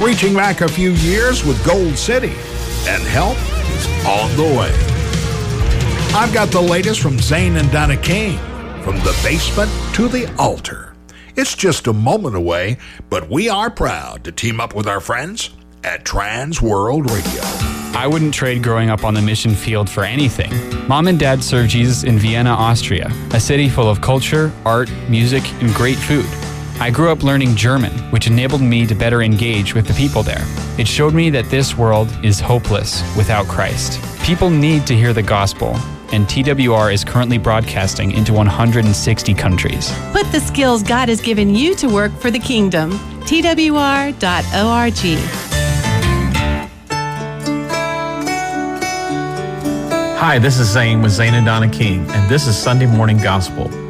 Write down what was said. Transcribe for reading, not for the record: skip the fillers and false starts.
reaching back a few years with Gold City, and help is on the way. I've got the latest from Zane and Donna King, from the basement to the altar. It's just a moment away, but we are proud to team up with our friends at Trans World Radio. I wouldn't trade growing up on the mission field for anything. Mom and Dad served Jesus in Vienna, Austria, a city full of culture, art, music, and great food. I grew up learning German, which enabled me to better engage with the people there. It showed me that this world is hopeless without Christ. People need to hear the gospel, and TWR is currently broadcasting into 160 countries. Put the skills God has given you to work for the kingdom. TWR.org. Hi, this is Zane with Zane and Donna King, and this is Sunday Morning Gospel.